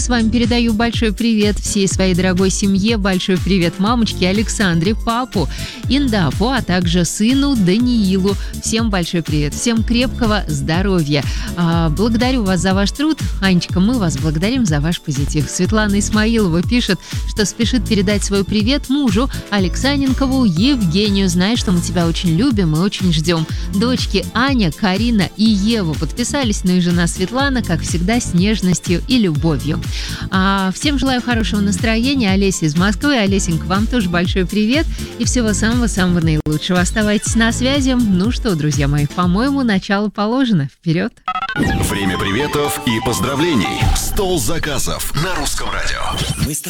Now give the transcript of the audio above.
с вами передаю большой привет всей своей дорогой семье. Большой привет мамочке Александре, папу Индапу, а также сыну Даниилу. Всем большой привет, всем крепкого здоровья. Благодарю вас за ваш труд. Анечка, мы вас благодарим за ваш позитив. Светлана Исмаилова пишет, что спешит передать свой привет мужу Алексаненкову Евгению. Знаешь, что мы тебя очень любим и очень ждем. Дочки Аня, Карина и Ева подписались, ну и жена Светлана, как всегда, с нежностью и любовью. Всем желаю хорошего настроения. Олеся из Москвы. Олесенька, вам тоже большой привет и всего самого-самого наилучшего. Оставайтесь на связи. Ну что, друзья мои, по-моему, начало положено. Вперед! Время приветов и поздравлений. Стол заказов на Русском радио.